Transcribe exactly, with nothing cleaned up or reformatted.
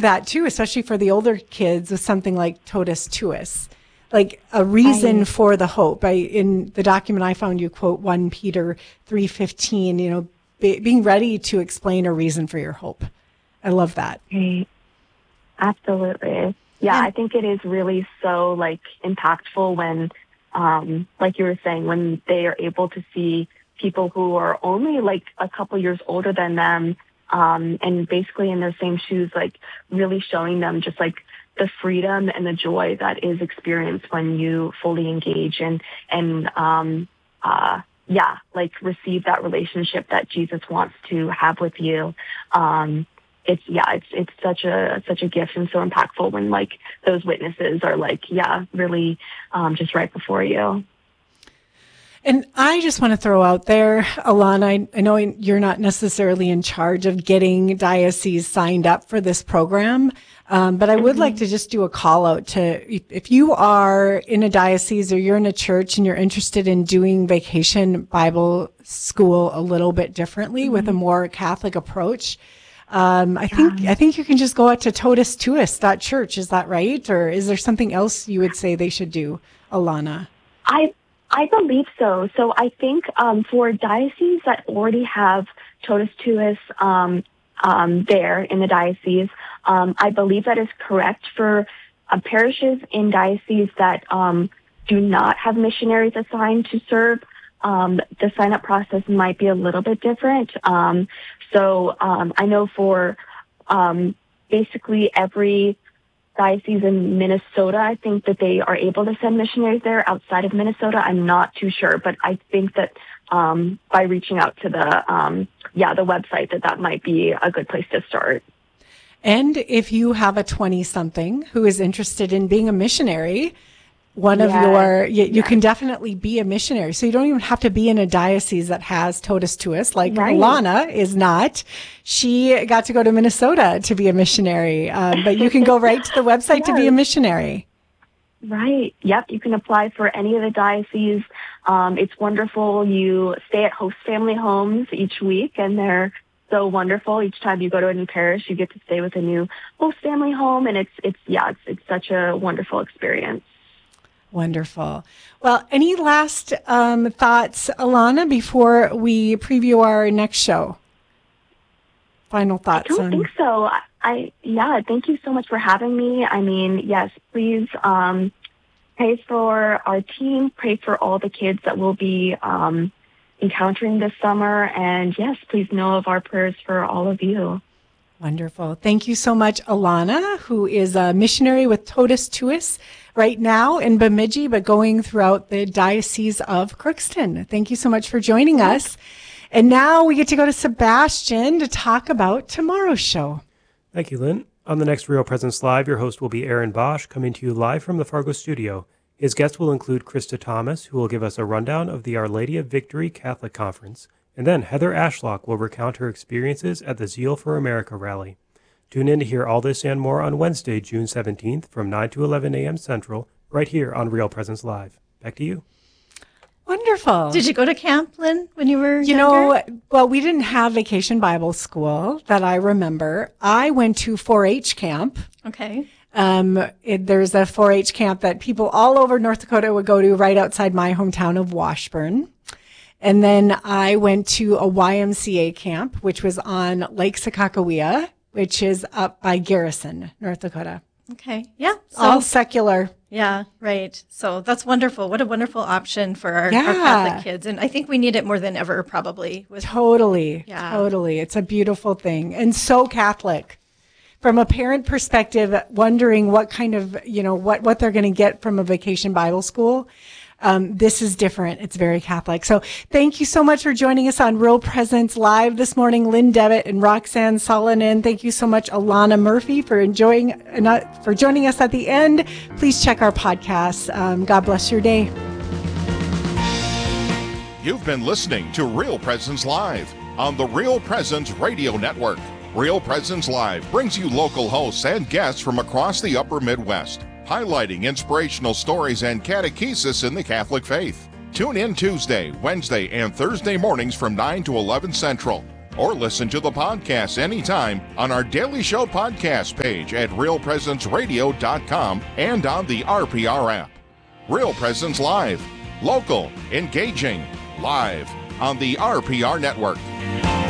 that too, especially for the older kids, with something like Totus Tuus, like a reason I, for the hope. I, in the document I found, you quote First Peter three fifteen, you know, be, being ready to explain a reason for your hope. I love that. Absolutely. Yeah, and I think it is really so like impactful when, um, like you were saying, when they are able to see people who are only like a couple years older than them, um, and basically in their same shoes, like really showing them just like the freedom and the joy that is experienced when you fully engage and, and, um, uh, yeah, like receive that relationship that Jesus wants to have with you. Um, it's, yeah, it's, it's such a, such a gift and so impactful when like those witnesses are like, yeah, really, um, just right before you. And I just want to throw out there, Alana, I, I know you're not necessarily in charge of getting dioceses signed up for this program, um, but I would mm-hmm. like to just do a call out to, if you are in a diocese or you're in a church and you're interested in doing Vacation Bible School a little bit differently mm-hmm. with a more Catholic approach, um, I yeah. think I think you can just go out to totus tuus dot church. Is that right? Or is there something else you would say they should do, Alana? I I believe so. So I think um, for dioceses that already have Totus Tuus um, um, there in the diocese, um, I believe that is correct. For uh, parishes in dioceses that um, do not have missionaries assigned to serve, um, the sign-up process might be a little bit different. Um, so um, I know for um, basically every diocese in Minnesota, I think that they are able to send missionaries there. Outside of Minnesota, I'm not too sure, but I think that um, by reaching out to the um, yeah the website, that that might be a good place to start. And if you have a twenty-something who is interested in being a missionary, one yes. of your, you, you yes. can definitely be a missionary. So you don't even have to be in a diocese that has Totus Tuus, like right. Alana is not. She got to go to Minnesota to be a missionary, um, but you can go right to the website yes. to be a missionary. Right. Yep. You can apply for any of the dioceses. Um, it's wonderful. You stay at host family homes each week, and they're so wonderful. Each time you go to a new parish, you get to stay with a new host family home, and it's, it's, yeah, it's, it's such a wonderful experience. Wonderful. Well, any last um, thoughts, Alana, before we preview our next show? Final thoughts? I don't on... think so. I yeah. Thank you so much for having me. I mean, yes. Please um, pray for our team. Pray for all the kids that we'll be um, encountering this summer. And yes, please know of our prayers for all of you. Wonderful. Thank you so much, Alana, who is a missionary with Totus Tuus right now in Bemidji, but going throughout the Diocese of Crookston. Thank you so much for joining us. And now we get to go to Sebastian to talk about tomorrow's show. Thank you, Lynn. On the next Real Presence Live, your host will be Aaron Bosch, coming to you live from the Fargo studio. His guests will include Krista Thomas, who will give us a rundown of the Our Lady of Victory Catholic Conference. And then Heather Ashlock will recount her experiences at the Zeal for America rally. Tune in to hear all this and more on Wednesday, June seventeenth from nine to eleven a.m. Central, right here on Real Presence Live. Back to you. Wonderful. Did you go to camp, Lynn, when you were You younger? know, well, we didn't have Vacation Bible School that I remember. I went to four H camp. Okay. Um, it, there's a four H camp that people all over North Dakota would go to right outside my hometown of Washburn. And then I went to a Y M C A camp, which was on Lake Sakakawea, which is up by Garrison, North Dakota. Okay. Yeah. So, all secular. Yeah, right. So that's wonderful. What a wonderful option for our, yeah. our Catholic kids. And I think we need it more than ever, probably. With, totally. Yeah. Totally. It's a beautiful thing. And so Catholic. From a parent perspective, wondering what kind of, you know, what, what they're going to get from a Vacation Bible School. Um, this is different. It's very Catholic. So thank you so much for joining us on Real Presence Live this morning, Lynn Devitt and Roxanne Solonin. Thank you so much, Alana Murphy, for enjoying, uh, for joining us at the end. Please check our podcast. Um, God bless your day. You've been listening to Real Presence Live on the Real Presence Radio Network. Real Presence Live brings you local hosts and guests from across the upper Midwest, highlighting inspirational stories and catechesis in the Catholic faith. Tune in Tuesday, Wednesday, and Thursday mornings from nine to eleven Central. or listen to the podcast anytime on our Daily Show podcast page at real presence radio dot com and on the R P R app. Real Presence Live. Local, engaging, live on the R P R Network.